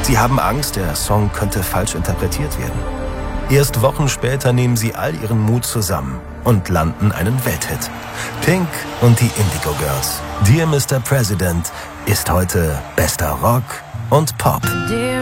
Sie haben Angst, der Song könnte falsch interpretiert werden. Erst Wochen später nehmen sie all ihren Mut zusammen und landen einen Welthit. Pink und die Indigo Girls. Dear Mr. President ist heute bester Rock und Pop.